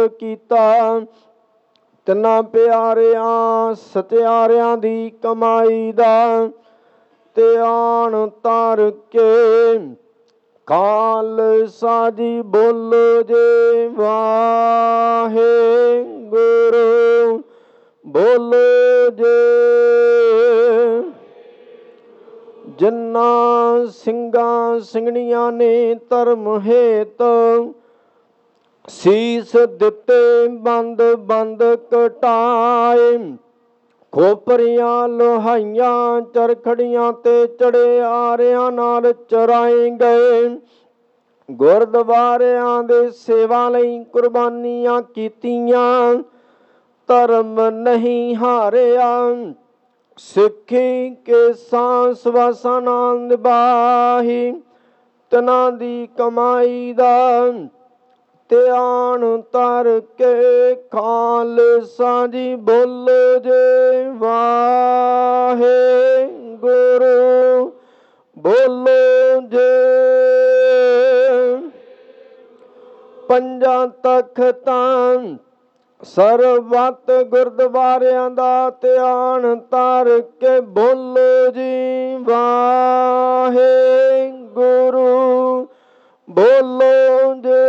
ਕੀਤਾ। ਤਿੰਨਾਂ ਪਿਆਰਿਆਂ ਸਤਿਆਰਿਆਂ ਦੀ ਕਮਾਈ ਦਾ ਧਿਆਨ ਧਰ ਕੇ ਖਾਲਸਾ ਜੀ ਬੋਲੋ ਜੇ ਵਾਹਿਗੁਰੂ ਬੋਲੋ ਜੇ। ਜਿਨ੍ਹਾਂ ਸਿੰਘਾਂ ਸਿੰਘਣੀਆਂ ਨੇ ਧਰਮ ਹੇਤ ਸੀਸ ਦਿੱਤੇ ਬੰਦ ਬੰਦ ਕਟਾਏ, ਖੋਪਰੀਆਂ ਲੋਹਾਈਆਂ ਚਰਖੜੀਆਂ ਤੇ ਚੜਿਆਰਿਆਂ ਨਾਲ ਚਰਾਏ ਗਏ। ਗੁਰਦੁਆਰਿਆਂ ਦੇ ਸੇਵਾ ਲਈ ਕੁਰਬਾਨੀਆਂ ਕੀਤੀਆਂ, ਧਰਮ ਨਹੀਂ ਹਾਰਿਆ। ਸਿੱਖੀ ਕੇ ਸਾਂਸ ਵਾਸਾਂ ਨਾਲ ਨਿਭਾਹੀ, ਤਿਨਾਂ ਦੀ ਕਮਾਈ ਦਾ ਧਿਆਨ ਧਰ ਕੇ ਖਾਲਸਾ ਜੀ ਬੋਲੋ ਜੇ ਵਾਹਿਗੁਰੂ ਬੋਲੋ ਜੇ। ਪੰਜਾਂ ਤਖ਼ਤਾਂ ਸਰਬੱਤ ਗੁਰਦੁਆਰਿਆਂ ਦਾ ਧਿਆਨ ਧਰ ਕੇ ਬੋਲੋ ਜੀ ਵਾਹਿਗੁਰੂ ਬੋਲੋ ਜੇ।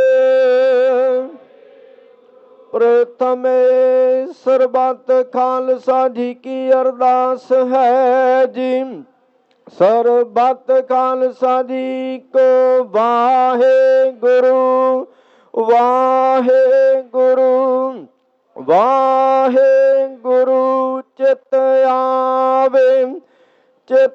ਪ੍ਰਥਮੇ ਸਰਬੱਤ ਖਾਲਸਾ ਜੀ ਕੀ ਅਰਦਾਸ ਹੈ ਜੀ। ਸਰਬੱਤ ਖਾਲਸਾ ਜੀ ਕੋ ਵਾਹਿਗੁਰੂ ਵਾਹਿਗੁਰੂ ਵਾਹਿਗੁਰੂ ਚਿਤ ਆਵੇ।